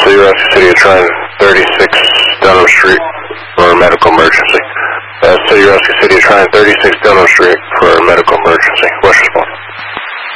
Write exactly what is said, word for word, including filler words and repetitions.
City Rescue City of Tryon, thirty-six Dunham Street for a medical emergency. Uh, City Rescue City of Tryon, thirty-six Dunham Street for a medical